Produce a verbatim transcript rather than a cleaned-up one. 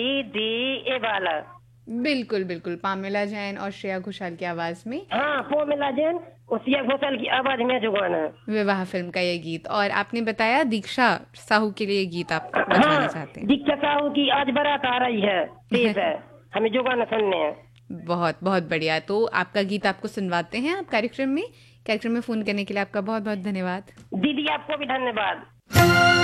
ई दी ए वाला। बिल्कुल बिल्कुल, पामेला जैन और श्रेया घोषाल की आवाज में हाँ, पामेला जैन और श्रेया घोषाल की आवाज में जो गाना, विवाह फिल्म का ये गीत। और आपने बताया दीक्षा साहू के लिए ये गीत आप बजवाना हाँ, चाहते हैं। दीक्षा साहू की आज बारात आ रही है, तेज है, हमें जो गाना सुनने हैं। बहुत बहुत बढ़िया। तो आपका गीत आपको सुनवाते हैं आप कार्यक्रम में। कार्यक्रम में फोन करने के लिए आपका बहुत बहुत धन्यवाद। दीदी आपको भी धन्यवाद।